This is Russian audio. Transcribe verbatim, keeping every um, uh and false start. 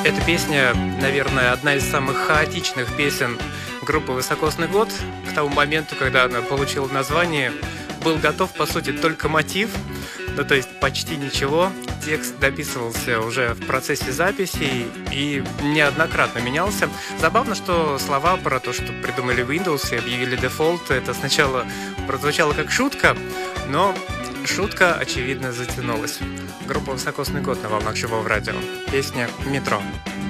Эта песня, наверное, одна из самых хаотичных песен группы «Високосный год». К тому моменту, когда она получила название, был готов, по сути, только мотив, ну, то есть почти ничего. Текст дописывался уже в процессе записи и неоднократно менялся. Забавно, что слова про то, что придумали Windows и объявили дефолт, это сначала прозвучало как шутка, но шутка, очевидно, затянулась. Группа «Високосный год» на волнах живого радио. Песня «Метро».